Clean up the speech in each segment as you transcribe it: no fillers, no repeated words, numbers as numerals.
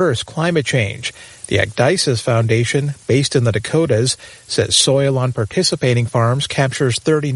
reverse climate change. The Agdices Foundation, based in the Dakotas, says soil on participating farms captures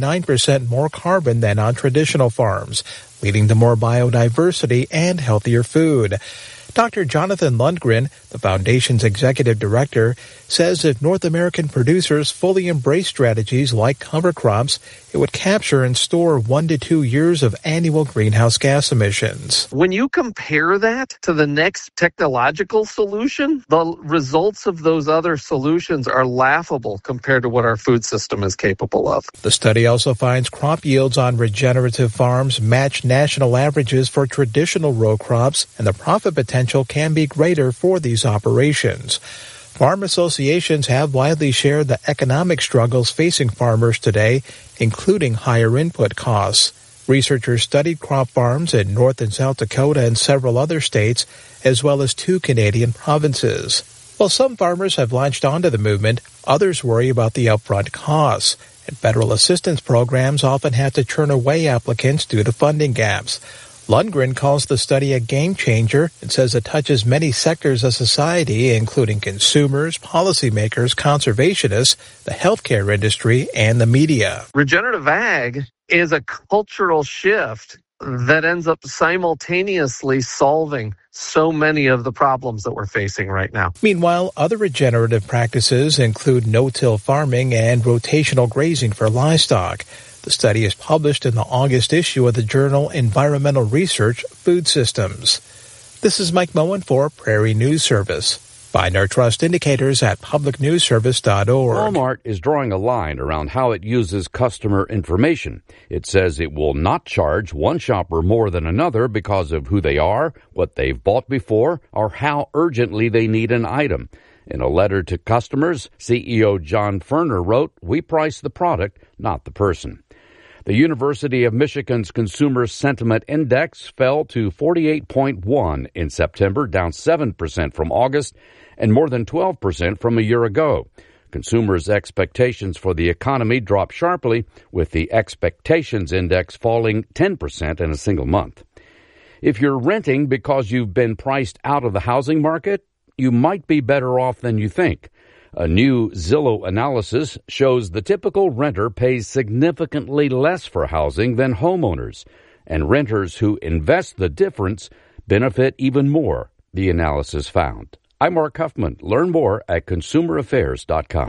39% more carbon than on traditional farms, leading to more biodiversity and healthier food. Dr. Jonathan Lundgren, the foundation's executive director, says if North American producers fully embrace strategies like cover crops, it would capture and store 1 to 2 years of annual greenhouse gas emissions. When you compare that to the next technological solution, the results of those other solutions are laughable compared to what our food system is capable of. The study also finds crop yields on regenerative farms match national averages for traditional row crops, and the profit potential can be greater for these operations. Farm associations have widely shared the economic struggles facing farmers today, including higher input costs. Researchers studied crop farms in North and South Dakota and several other states, as well as 2 Canadian provinces. While some farmers have latched onto the movement, others worry about the upfront costs, and federal assistance programs often have to turn away applicants due to funding gaps. Lundgren calls the study a game changer and says it touches many sectors of society, including consumers, policymakers, conservationists, the healthcare industry, and the media. Regenerative ag is a cultural shift that ends up simultaneously solving so many of the problems that we're facing right now. Meanwhile, other regenerative practices include no-till farming and rotational grazing for livestock. The study is published in the August issue of the journal Environmental Research Food Systems. This is Mike Moen for Prairie News Service. Find our trust indicators at publicnewsservice.org. Walmart is drawing a line around how it uses customer information. It says it will not charge one shopper more than another because of who they are, what they've bought before, or how urgently they need an item. In a letter to customers, CEO John Furner wrote, "We price the product, not the person." The University of Michigan's Consumer Sentiment Index fell to 48.1 in September, down 7% from August and more than 12% from a year ago. Consumers' expectations for the economy dropped sharply, with the Expectations Index falling 10% in a single month. If you're renting because you've been priced out of the housing market, you might be better off than you think. A new Zillow analysis shows the typical renter pays significantly less for housing than homeowners, and renters who invest the difference benefit even more, the analysis found. I'm Mark Huffman. Learn more at consumeraffairs.com.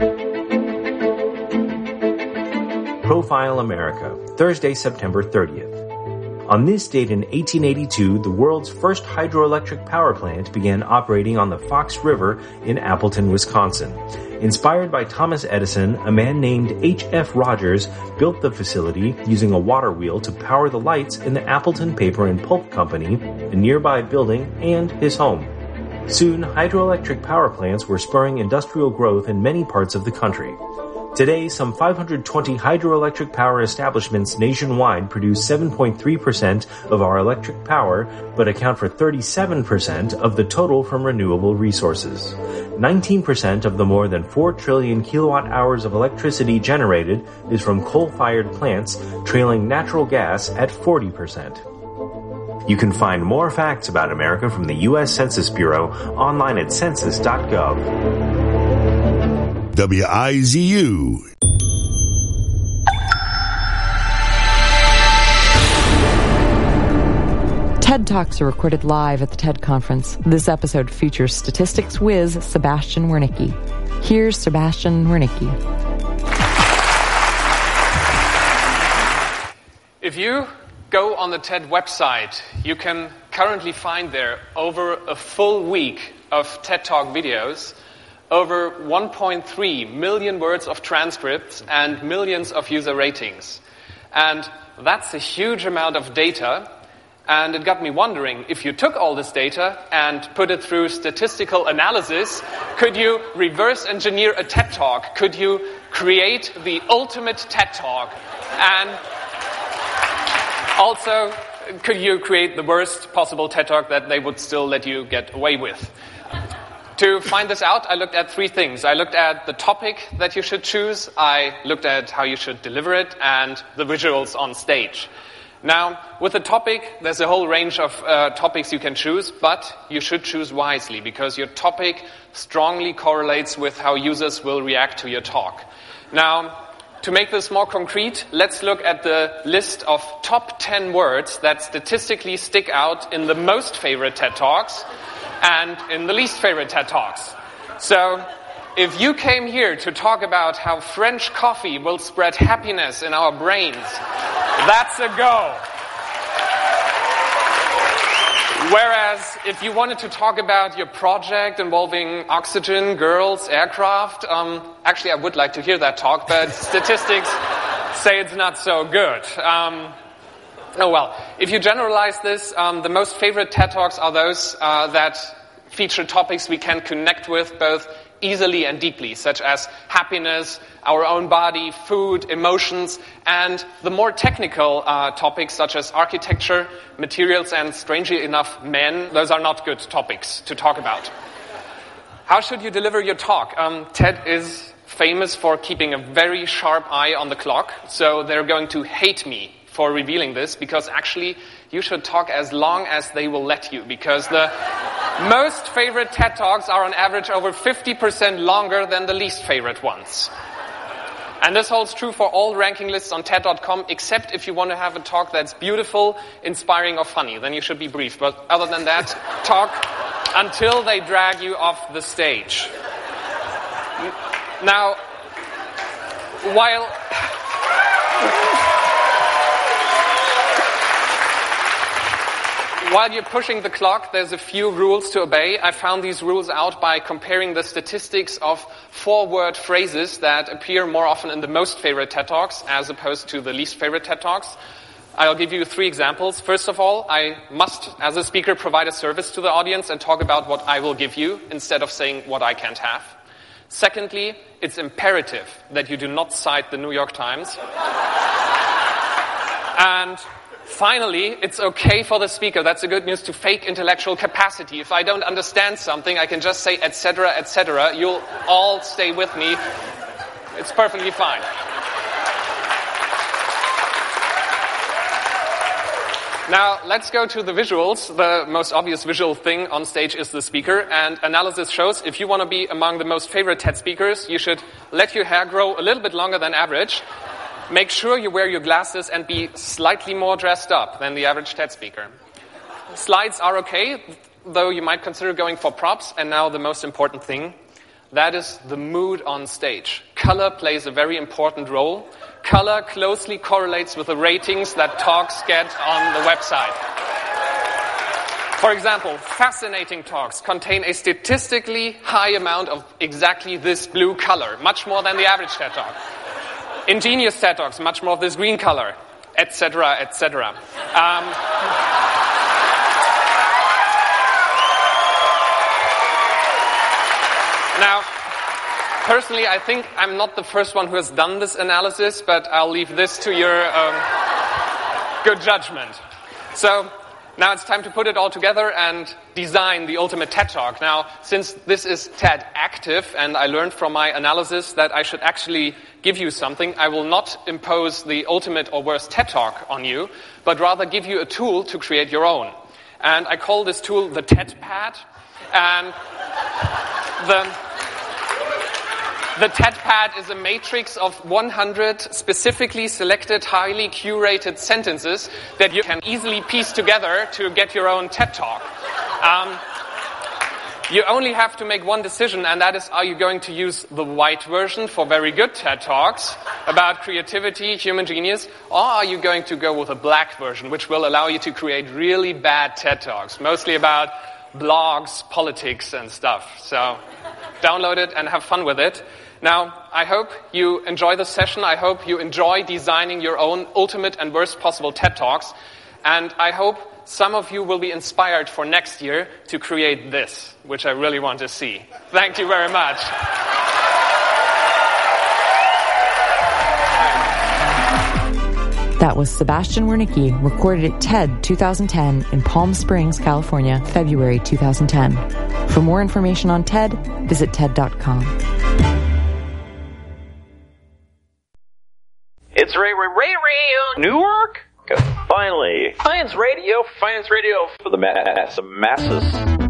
Profile America, Thursday, September 30th. On this date in 1882, the world's first hydroelectric power plant began operating on the Fox River in Appleton, Wisconsin. Inspired by Thomas Edison, a man named H.F. Rogers built the facility using a water wheel to power the lights in the Appleton Paper and Pulp Company, a nearby building, and his home. Soon, hydroelectric power plants were spurring industrial growth in many parts of the country. Today, some 520 hydroelectric power establishments nationwide produce 7.3% of our electric power, but account for 37% of the total from renewable resources. 19% of the more than 4 trillion kilowatt hours of electricity generated is from coal-fired plants, trailing natural gas at 40%. You can find more facts about America from the U.S. Census Bureau online at census.gov. WIZU. TED Talks are recorded live at the TED Conference. This episode features statistics whiz Sebastian Wernicke. Here's Sebastian Wernicke. If you go on the TED website, you can currently find there over a full week of TED Talk videos, over 1.3 million words of transcripts, and millions of user ratings. And that's a huge amount of data. And it got me wondering, if you took all this data and put it through statistical analysis, could you reverse engineer a TED Talk? Could you create the ultimate TED Talk? And also, could you create the worst possible TED Talk that they would still let you get away with? To find this out, I looked at 3 things. I looked at the topic that you should choose, I looked at how you should deliver it, and the visuals on stage. Now, with a topic, there's a whole range of topics you can choose, but you should choose wisely because your topic strongly correlates with how users will react to your talk. Now, to make this more concrete, let's look at the list of top 10 words that statistically stick out in the most favorite TED Talks and in the least favorite TED Talks. So, if you came here to talk about how French coffee will spread happiness in our brains, that's a go. Whereas, if you wanted to talk about your project involving oxygen, girls, aircraft, actually I would like to hear that talk, but statistics say it's not so good. Oh well, if you generalize this, the most favorite TED Talks are those that feature topics we can connect with both easily and deeply, such as happiness, our own body, food, emotions, and the more technical topics such as architecture, materials, and strangely enough, men. Those are not good topics to talk about. How should you deliver your talk? TED is famous for keeping a very sharp eye on the clock, so they're going to hate me for revealing this, because actually you should talk as long as they will let you, because the most favorite TED Talks are on average over 50% longer than the least favorite ones. And this holds true for all ranking lists on TED.com, except if you want to have a talk that's beautiful, inspiring, or funny. Then you should be brief. But other than that, talk until they drag you off the stage. Now, While you're pushing the clock, there's a few rules to obey. I found these rules out by comparing the statistics of 4-word phrases that appear more often in the most favorite TED Talks as opposed to the least favorite TED Talks. I'll give you 3 examples. First of all, I must, as a speaker, provide a service to the audience and talk about what I will give you instead of saying what I can't have. Secondly, it's imperative that you do not cite the New York Times. And finally, it's okay for the speaker, that's the good news, to fake intellectual capacity. If I don't understand something, I can just say, etc., etc. You'll all stay with me. It's perfectly fine. Now, let's go to the visuals. The most obvious visual thing on stage is the speaker, and analysis shows if you want to be among the most favorite TED speakers, you should let your hair grow a little bit longer than average. Make sure you wear your glasses and be slightly more dressed up than the average TED speaker. Slides are okay, though you might consider going for props. And now the most important thing, that is the mood on stage. Color plays a very important role. Color closely correlates with the ratings that talks get on the website. For example, fascinating talks contain a statistically high amount of exactly this blue color, much more than the average TED Talk. Ingenious TED Talks, much more of this green color, etc., etc. Now, personally, I think I'm not the first one who has done this analysis, but I'll leave this to your good judgment. So, now it's time to put it all together and design the ultimate TED Talk. Now, since this is TED Active, and I learned from my analysis that I should actually give you something, I will not impose the ultimate or worst TED Talk on you, but rather give you a tool to create your own. And I call this tool the TED Pad. And the TED Pad is a matrix of 100 specifically selected, highly curated sentences that you can easily piece together to get your own TED Talk. You only have to make one decision, and that is, are you going to use the white version for very good TED Talks about creativity, human genius, or are you going to go with a black version, which will allow you to create really bad TED Talks, mostly about blogs, politics, and stuff. So download it and have fun with it. Now, I hope you enjoy the session. I hope you enjoy designing your own ultimate and worst possible TED Talks. And I hope some of you will be inspired for next year to create this, which I really want to see. Thank you very much. That was Sebastian Wernicke, recorded at TED 2010 in Palm Springs, California, February 2010. For more information on TED, visit TED.com. It's Ray, Newark. Finally, Science Radio for the masses.